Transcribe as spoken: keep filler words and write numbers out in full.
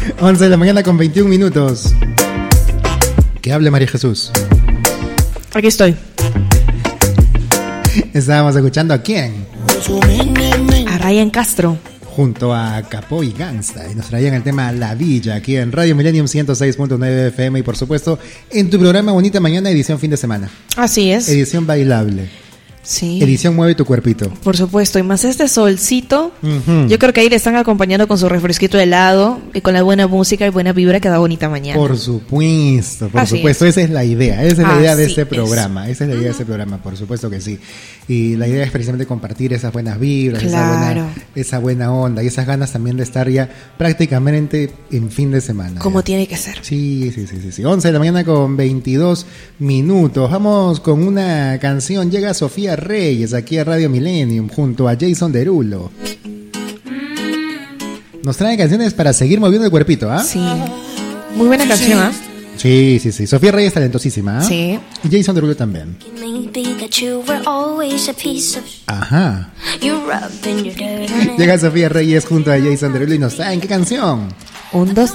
once de la mañana con veintiún minutos. Que hable María Jesús. Aquí estoy. Estábamos escuchando a quién. A Ryan Castro. Junto a Capó y Gangsta. Y nos traían el tema La Villa aquí en Radio Millennium ciento seis punto nueve F M. Y por supuesto en tu programa Bonita Mañana, edición fin de semana. Así es. Edición bailable. Sí. Edición Mueve tu cuerpito. Por supuesto, y más este solcito, uh-huh. Yo creo que ahí le están acompañando con su refresquito de helado y con la buena música y buena vibra que da Bonita Mañana. Por supuesto, por Así supuesto, es. esa es la idea, esa es la Así idea de este es. programa, esa es la idea de este programa, por supuesto que sí. Y la idea es precisamente compartir esas buenas vibras, Claro. esa buena, esa buena onda y esas ganas también de estar ya prácticamente en fin de semana. Como ya. tiene que ser. Sí, sí, sí, sí, sí. once de la mañana con veintidós minutos. Vamos con una canción. Llega Sofía Reyes aquí a Radio Millennium junto a Jason Derulo. Nos trae canciones para seguir moviendo el cuerpito, ¿ah? Sí. Muy buena canción, ¿ah? Sí, sí, sí. Sofía Reyes talentosísima, ¿ah? Sí. Y Jason Derulo también. Ajá. Llega Sofía Reyes junto a Jason Derulo y nos traen ¿qué canción? Un, dos,